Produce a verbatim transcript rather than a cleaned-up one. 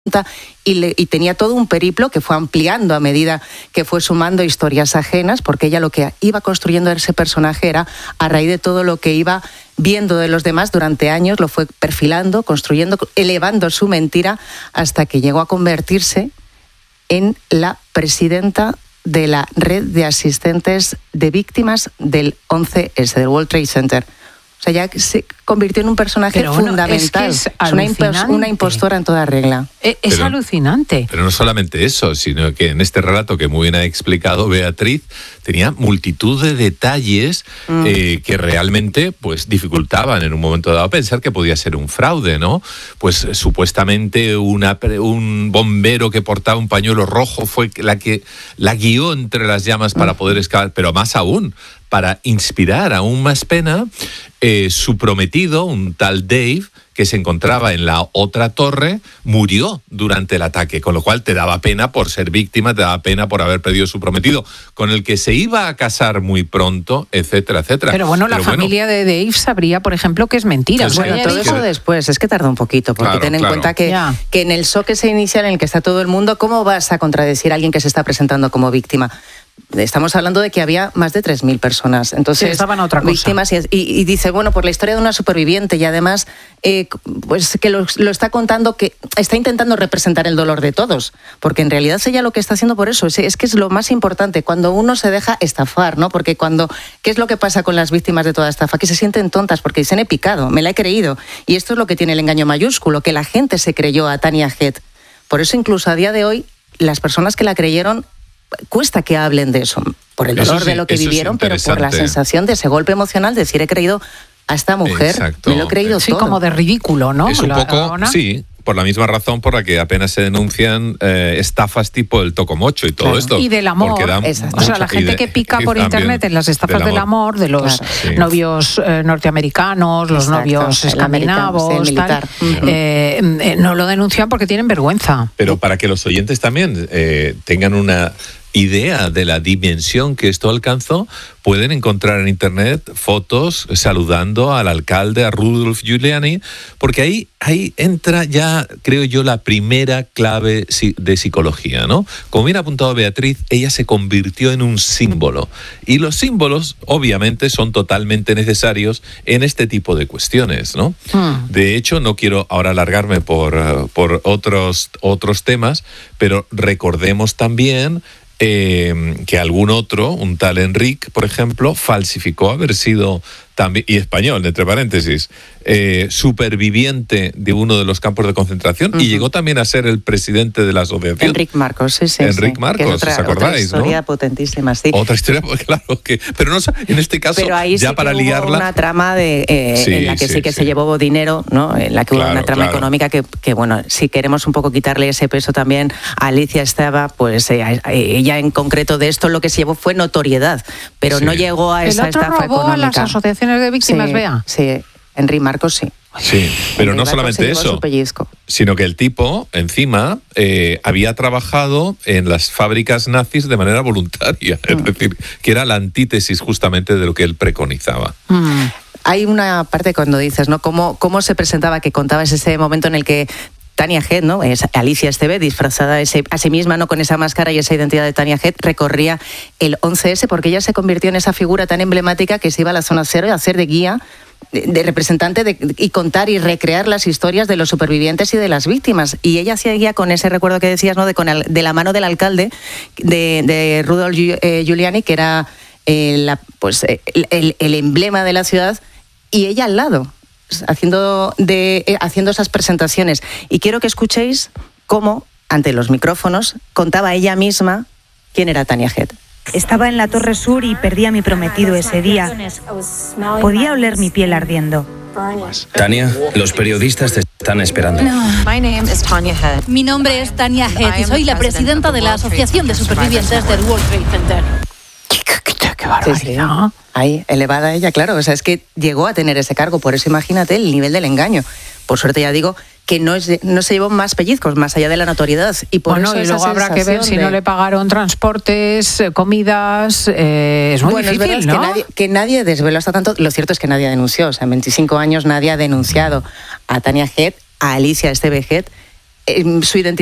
Y, le, y tenía todo un periplo que fue ampliando a medida que fue sumando historias ajenas, porque ella lo que iba construyendo ese personaje era a raíz de todo lo que iba viendo de los demás durante años, lo fue perfilando, construyendo, elevando su mentira hasta que llegó a convertirse en la presidenta de la red de asistentes de víctimas del once ese, del World Trade Center. O sea, ya se convirtió en un personaje bueno, fundamental. Es, que es, es una, impos- una impostora en toda regla. Es, es pero, alucinante. Pero no solamente eso, sino que en este relato que muy bien ha explicado Beatriz, tenía multitud de detalles mm. eh, que realmente pues dificultaban en un momento dado pensar que podía ser un fraude, ¿no? Pues supuestamente una, un bombero que portaba un pañuelo rojo fue la que la guió entre las llamas para mm. poder escapar, pero más aún, para inspirar aún más pena, eh, su prometido, un tal Dave, que se encontraba en la otra torre, murió durante el ataque, con lo cual te daba pena por ser víctima, te daba pena por haber perdido su prometido, con el que se iba a casar muy pronto, etcétera, etcétera. Pero bueno, Pero la bueno, familia de Dave sabría, por ejemplo, que es mentira. Pues bueno, todo eso después, es que tarda un poquito, porque claro, ten en claro. cuenta que, que en el shock ese inicial en el que está todo el mundo, ¿cómo vas a contradecir a alguien que se está presentando como víctima? Estamos hablando de que había más de tres mil personas, entonces sí, estaban otra cosa. víctimas y, y, y dice, bueno, por la historia de una superviviente y además eh, pues que lo, lo está contando, que está intentando representar el dolor de todos, porque en realidad ella lo que está haciendo por eso es, es que es lo más importante, cuando uno se deja estafar, ¿no? Porque cuando, ¿qué es lo que pasa con las víctimas de toda estafa? Que se sienten tontas porque dicen, he picado, me la he creído, y esto es lo que tiene el engaño mayúsculo, que la gente se creyó a Tania Head. Por eso incluso a día de hoy las personas que la creyeron cuesta que hablen de eso, por el dolor sí, de lo que vivieron, pero por la sensación de ese golpe emocional, de decir, he creído a esta mujer, Exacto. me lo he creído sí, todo. Sí, como de ridículo, ¿no? Es un la, poco, la sí, por la misma razón por la que apenas se denuncian eh, estafas tipo el tocomocho y todo claro. esto. Y del amor. O sea, la gente de, que pica por internet en las estafas del amor, del amor de los claro. sí. novios eh, norteamericanos, los Exacto. novios escandinavos, sí, tal, uh-huh. eh, eh, no lo denuncian porque tienen vergüenza. Pero para que los oyentes también eh, tengan una idea de la dimensión que esto alcanzó, pueden encontrar en internet fotos saludando al alcalde, a Rudolph Giuliani, porque ahí, ahí entra ya, creo yo, la primera clave de psicología, ¿no? Como bien ha apuntado Beatriz, ella se convirtió en un símbolo, y los símbolos, obviamente, son totalmente necesarios en este tipo de cuestiones, ¿no? Hmm. De hecho, no quiero ahora alargarme por, por otros, otros temas, pero recordemos también Eh, que algún otro, un tal Enrique, por ejemplo, falsificó haber sido también, y español, entre paréntesis, eh, superviviente de uno de los campos de concentración, uh-huh. y llegó también a ser el presidente de la asociación. Enrique Marcos, sí, sí. Enrique sí. Marcos, otra, ¿os acordáis? Otra historia ¿no? potentísima, sí. Otra historia, claro, que, pero no, en este caso, pero ahí ya sí para que liarla. Hubo una trama de, eh, sí, en la que sí, sí que sí. se llevó dinero, ¿no? En la que claro, hubo una trama claro. económica que, que, bueno, si queremos un poco quitarle ese peso también a Alicia Esteva, pues eh, ella en concreto de esto lo que se llevó fue notoriedad, pero sí. no llegó a esa estafa económica. ¿El otro robó a las asociaciones de víctimas, sí, Bea? Sí, Enrique Marcos sí. Sí, pero Enrique no solamente eso, sino que el tipo, encima, eh, había trabajado en las fábricas nazis de manera voluntaria, mm. es decir, que era la antítesis justamente de lo que él preconizaba. Mm. Hay una parte cuando dices, ¿no? ¿Cómo, cómo se presentaba, que contabas ese momento en el que Tania Head, ¿no? Es Alicia Esteve, disfrazada a sí misma, ¿no? Con esa máscara y esa identidad de Tania Head, recorría el once ese porque ella se convirtió en esa figura tan emblemática que se iba a la zona cero y a hacer de guía, de, de representante de, y contar y recrear las historias de los supervivientes y de las víctimas. Y ella hacía guía con ese recuerdo que decías, ¿no? De, con el, de la mano del alcalde de, de Rudolph eh, Giuliani, que era eh, la, pues, eh, el, el emblema de la ciudad, y ella al lado, haciendo de eh, haciendo esas presentaciones. Y quiero que escuchéis cómo, ante los micrófonos, contaba ella misma quién era Tania Head. Estaba en la Torre Sur y perdí a mi prometido ese día. Podía oler mi piel ardiendo. Tania, los periodistas te están esperando. No. Mi nombre es Tania Head y soy la presidenta de la Asociación de Supervivientes del World Trade Center. ¡Qué barbaridad! Sí, sí. Ahí, elevada ella, claro. O sea, es que llegó a tener ese cargo. Por eso imagínate el nivel del engaño. Por suerte, ya digo, que no, es, no se llevó más pellizcos, más allá de la notoriedad. Y por bueno, eso y luego habrá que ver si de... no le pagaron transportes, comidas... Eh, es muy bueno, difícil, es ¿no? Que nadie, que nadie desveló hasta tanto... Lo cierto es que nadie denunció. O sea, en veinticinco años nadie ha denunciado a Tania Head, a Alicia Esteve Head, su identidad